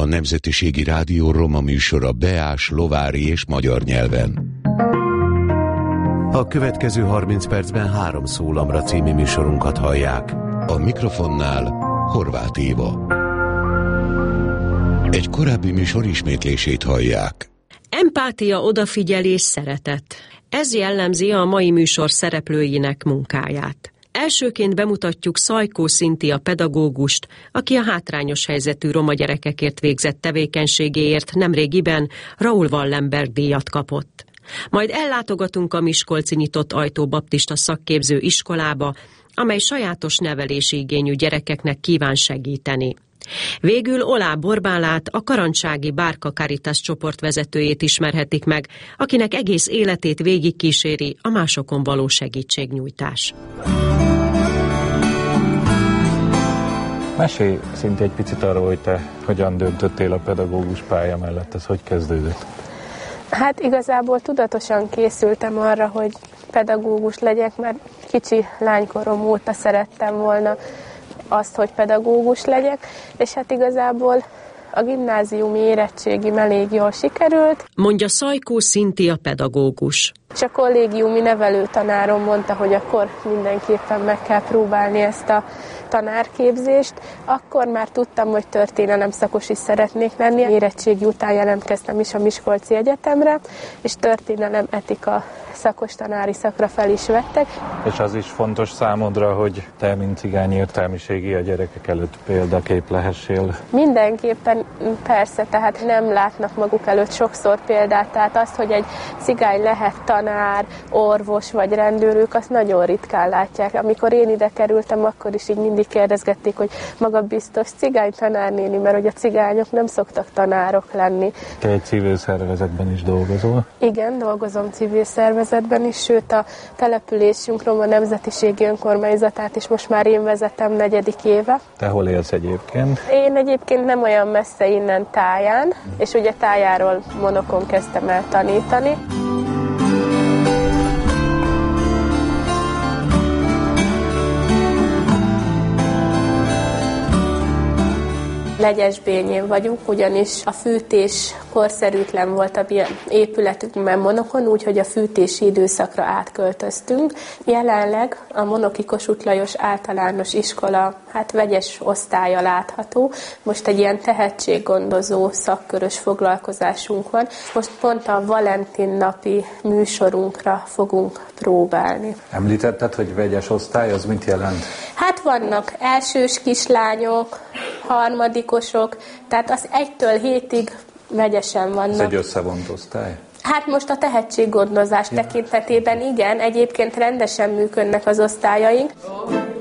a Nemzetiségi Rádió roma műsora beás, lovári és magyar nyelven. A következő 30 percben 3 szólamra című műsorunkat hallják. A mikrofonnál Horváth Éva. Egy korábbi műsor ismétlését hallják. Empátia, odafigyelés, szeretet. Ez jellemzi a mai műsor szereplőinek munkáját. Elsőként bemutatjuk Szajkó Szintia pedagógust, aki a hátrányos helyzetű roma gyerekekért végzett tevékenységéért nemrégiben Raoul Wallenberg díjat kapott. Majd ellátogatunk a miskolci Nyitott Ajtó baptista szakképző iskolába, amely sajátos nevelési igényű gyerekeknek kíván segíteni. Végül Olá Borbálát, a karancsági Bárka Caritas csoport vezetőjét ismerhetik meg, akinek egész életét végigkíséri a másokon való segítségnyújtás. Mesélj szinte egy picit arról, hogy te hogyan döntöttél a pedagógus pálya mellett, ez hogy kezdődött? Hát igazából tudatosan készültem arra, hogy pedagógus legyek, mert kicsi lánykorom óta szerettem volna azt, hogy pedagógus legyek, és hát igazából a gimnáziumi érettségim elég jól sikerült. Mondja Szajkó Szintia pedagógus. És a kollégiumi nevelőtanárom mondta, hogy akkor mindenképpen meg kell próbálni ezt a tanárképzést. Akkor már tudtam, hogy történelem szakos is szeretnék lenni. Érettségi után jelentkeztem is a Miskolci Egyetemre, és történelem etika szakos tanári szakra fel is vettek. És az is fontos számodra, hogy te, mint cigány értelmiségi, a gyerekek előtt példakép lehessél? Mindenképpen persze, tehát nem látnak maguk előtt sokszor példát, tehát azt, hogy egy cigány lehet tanár, orvos vagy rendőr, ők azt nagyon ritkán látják. Amikor én ide kerültem, akkor is így mindig kérdezgették, hogy maga biztos cigány tanárnéni, mert hogy a cigányok nem szoktak tanárok lenni. Te egy civil szervezetben is dolgozol? Igen, dolgozom civil szervezetben is, sőt a településünk Roma Nemzetiségi Önkormányzatát is most már én vezetem 4. éve. Te hol élsz egyébként? Én egyébként nem olyan messze innen Táján, és ugye Tájáról Monokon kezdtem el tanítani. Legyesbényén vagyunk, ugyanis a fűtés korszerűtlen volt a épületünkben Monokon, úgyhogy a fűtési időszakra átköltöztünk. Jelenleg a Monoki Kossuth Lajos általános iskola vegyes osztálya látható. Most egy ilyen tehetséggondozó szakkörös foglalkozásunk van. Most pont a Valentin napi műsorunkra fogunk próbálni. Említetted, hogy vegyes osztály, az mit jelent? Hát vannak elsős kislányok, harmadikosok, tehát az 1-től 7-ig vegyesen vannak. Ez egy összevont osztály? Hát most a tehetséggondozás tekintetében igen, egyébként rendesen működnek az osztályaink.